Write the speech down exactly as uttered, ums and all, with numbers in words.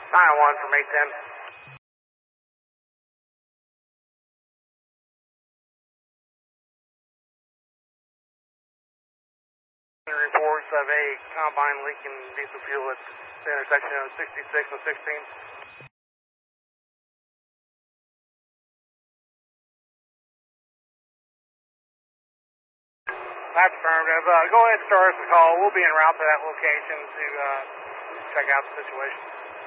nine one from eight ten. Reports of a combine leaking diesel fuel at the intersection of sixty-six and sixteen. That's affirmative. Uh, go ahead and start us a call. We'll be en route to that location to uh, check out the situation.